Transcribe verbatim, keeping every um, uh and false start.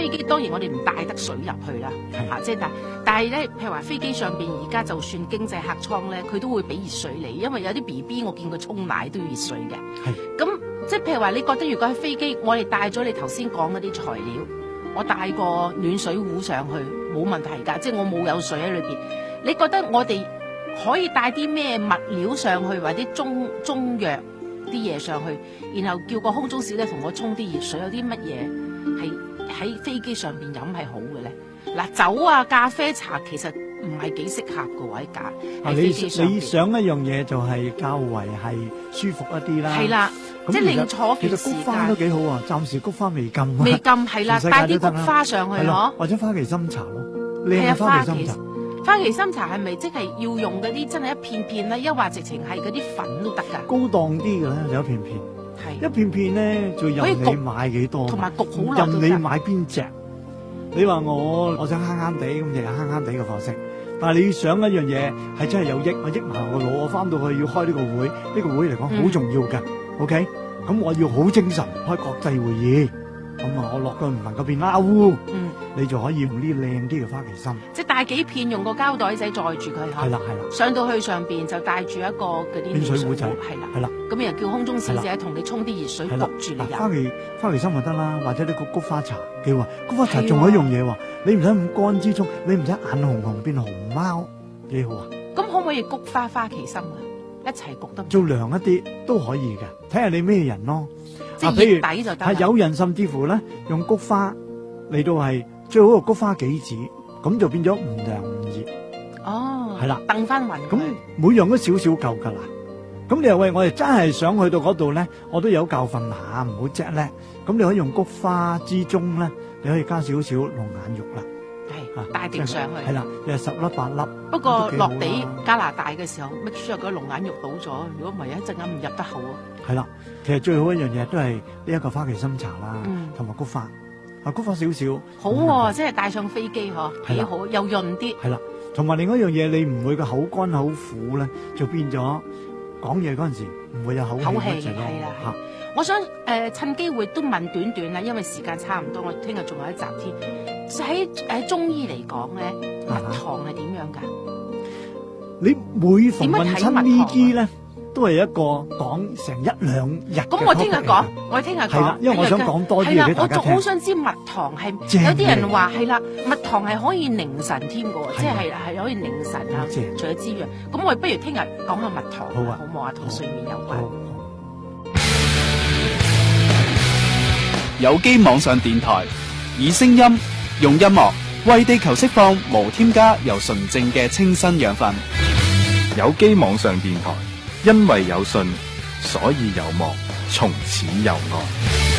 飛機當然我哋唔帶得水入去啦，嚇，即係但但係咧，譬如話飛機上邊而家就算經濟客艙咧，佢都會俾熱水你，因為有啲 B B 我見佢沖奶都要熱水嘅。係咁，即係譬如話，你覺得如果喺飛機，我哋帶咗你頭先講嗰啲材料，我帶個暖水壺上去冇問題㗎，即係我冇有水喺裏邊。你覺得我哋可以帶啲咩物料上去，或者中中藥啲嘢上去，然後叫個空中小姐同我沖啲熱水，有啲乜嘢係喺飛機上邊飲係好嘅咧？嗱，酒啊、咖啡、茶其實唔係幾適合嘅喎喺架喺飛機上邊。你你想一樣嘢就係較為係舒服一啲啦。係啦，即係另坐嘅時間。其實菊花都幾好啊，暫時菊花未禁。未禁係啦，帶啲菊花上去咯，或者花旗參茶咯，靚嘅花旗參茶。花旗參茶係咪即係要用嗰啲真係一片片咧？抑或直情係嗰啲粉都得㗎？高檔啲嘅咧就一片片，係一片片咧就任你買幾多，同埋焗好耐都得。任你買邊隻？你話我我想慳慳地咁，就係慳慳地嘅方式。但係你想一樣嘢係真係有益，我益埋我個腦，我翻到去要開呢個會，呢個會嚟講好重要㗎。OK，咁我要好精神開國際會議。咁啊，我落到唔能夠變歐烏，嗯，你就可以用啲靚啲嘅花旗參，即係帶幾片，用個膠袋仔載住佢，係啦係啦，上到去上邊就帶住一個嗰啲暖水壺，係啦係啦，咁又叫空中小姐同你沖啲熱水焗住你飲。花旗花旗參就得啦，或者你個菊花茶幾好啊！菊花茶仲有一樣嘢喎，你唔使咁乾之中，你唔使眼紅紅變熊貓，幾好啊！咁可唔可以菊花花旗參啊？一齊焗得做涼一啲都可以嘅，睇下你咩人咯。即係熱底就得。係有人甚至乎咧用菊花嚟到係最好個菊花杞子，咁就變咗唔涼唔熱。哦，係啦，燉翻勻。咁每樣都少少夠噶啦。咁你又喂，我哋真係想去到嗰度咧，我都有教訓下，唔好啫咧。咁你可以用菊花之中咧，你可以加少少龍眼肉啦。係，帶定上去。係啦，你係十粒八粒。不過落地加拿大嘅時候，make sure嗰龍眼肉倒咗，如果唔係一陣間唔入得口。係啦，其實最好一樣嘢都係呢一個花旗參茶啦，同埋菊花。啊，菊花少少。好喎，即係帶上飛機嗬，幾好，又潤啲。係啦，同埋另外一樣嘢，你唔會個口乾口苦咧，就變咗講嘢嗰陣時唔會有口氣。口氣係啦，嚇。我想誒趁機會都問短短啦，因為時間差唔多，我聽日仲有一集添。喺誒中醫嚟講咧，蜜糖係點樣㗎？你每逢問親呢啲咧，都係一個講成一兩日。咁我聽日講，我聽日講。係啦，因為我想講多啲嘢俾大家聽。係啦，我仲好想知蜜糖係有啲人話係啦，蜜糖係可以凝神添㗎喎，即係係可以凝神啊，除咗滋養。咁我哋不如聽日講下蜜糖，好啊，好冇啊，同睡眠有關。 有機網上電台，以聲音用音樂為地球釋放無添加又純正嘅清新養分。 有機網上電台，因為有信，所以有望，從此有愛。